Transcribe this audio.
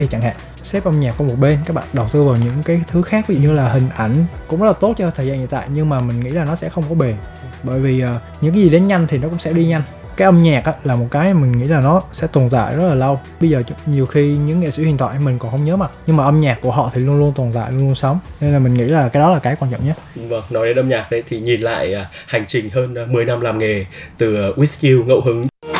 chẳng hạn. Xếp âm nhạc qua một bên, các bạn đầu tư vào những cái thứ khác, ví dụ như là hình ảnh cũng rất là tốt cho thời gian hiện tại, nhưng mà mình nghĩ là nó sẽ không có bền. Bởi vì những cái gì đến nhanh thì nó cũng sẽ đi nhanh. Cái âm nhạc là một cái mình nghĩ là nó sẽ tồn tại rất là lâu. Bây giờ nhiều khi những nghệ sĩ huyền thoại mình còn không nhớ mặt, nhưng mà âm nhạc của họ thì luôn luôn tồn tại, luôn luôn sống. Nên là mình nghĩ là cái đó là cái quan trọng nhất. Vâng, nói đến âm nhạc đây thì nhìn lại hành trình hơn 10 năm làm nghề từ With You, ngẫu hứng